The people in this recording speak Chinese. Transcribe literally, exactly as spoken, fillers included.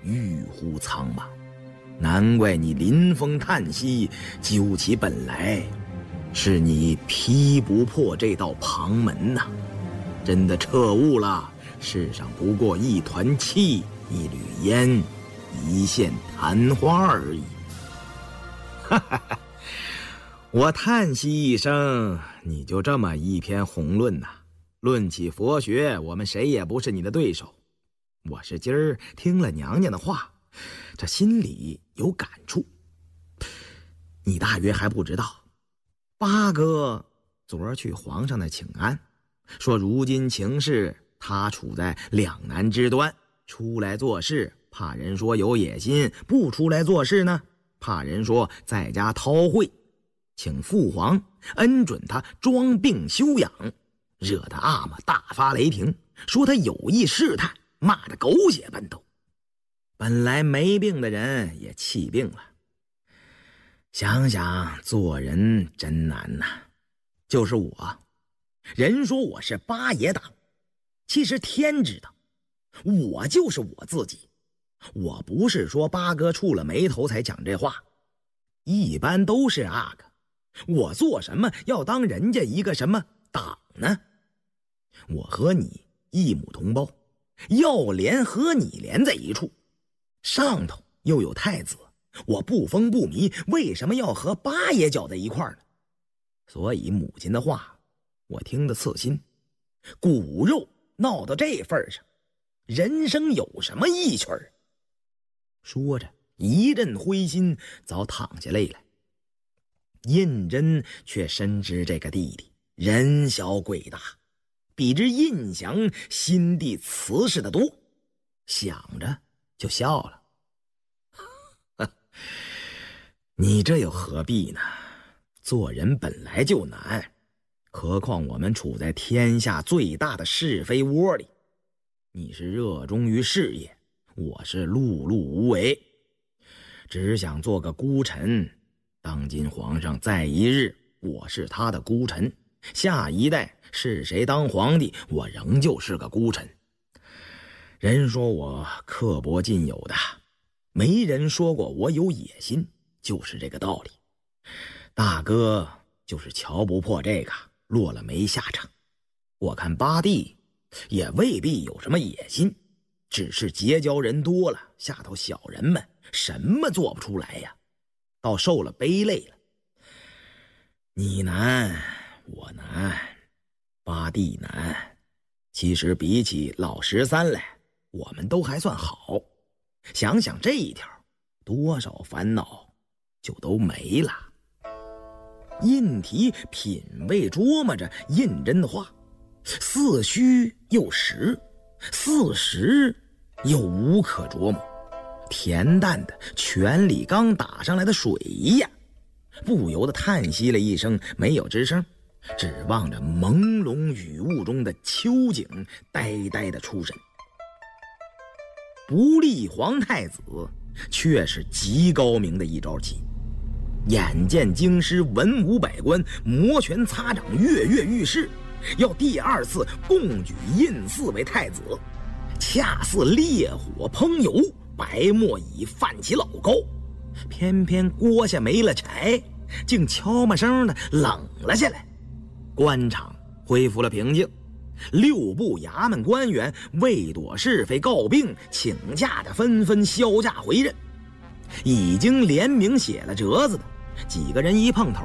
郁乎苍茫。难怪你临风叹息，究其本来，是你劈不破这道旁门呐！真的彻悟了，世上不过一团气，一缕烟，一线昙花而已。哈哈哈！我叹息一声，你就这么一篇宏论呐？论起佛学，我们谁也不是你的对手。我是今儿听了娘娘的话，这心里有感触。你大约还不知道，八哥昨儿去皇上那请安，说如今情势他处在两难之端，出来做事怕人说有野心，不出来做事呢怕人说在家韬晦，请父皇恩准他装病休养，惹得阿玛大发雷霆，说他有意试探，骂得狗血奔头。本来没病的人也气病了。想想做人真难呐。就是我，人说我是八爷党，其实天知道，我就是我自己。我不是说八哥触了眉头才讲这话，一般都是阿哥。我做什么要当人家一个什么党呢？我和你一母同胞，要连和你连在一处，上头又有太子，我不疯不迷，为什么要和八爷搅在一块儿呢？所以母亲的话我听得刺心，骨肉闹到这份上，人生有什么意趣儿？说着一阵灰心，早淌下泪来。胤禛却深知这个弟弟人小鬼大，比之胤祥心地慈实的多，想着就笑了。你这又何必呢？做人本来就难，何况我们处在天下最大的是非窝里。你是热衷于事业，我是碌碌无为，只想做个孤臣。当今皇上在一日，我是他的孤臣，下一代是谁当皇帝，我仍旧是个孤臣。人说我刻薄尽有的，没人说过我有野心，就是这个道理。大哥就是瞧不破这个，落了没下场。我看八弟也未必有什么野心，只是结交人多了，下头小人们什么做不出来呀，倒受了背累了。你难我难，八弟难，其实比起老十三来，我们都还算好。想想这一条，多少烦恼就都没了。胤禔品味琢磨着胤禛的话，似虚又实，似实又无可琢磨，恬淡的泉里刚打上来的水一样，不由得叹息了一声，没有吱声，只望着朦胧雨雾中的秋景，呆呆的出神。不立皇太子却是极高明的一招棋，眼见京师文武百官摩拳擦掌，跃跃欲试，要第二次共举胤祀为太子，恰似烈火烹油，白沫已泛起老高。偏偏锅下没了柴，竟悄没声的冷了下来。官场恢复了平静，六部衙门官员为躲是非告病请假的纷纷销假回任，已经联名写了折子的几个人一碰头，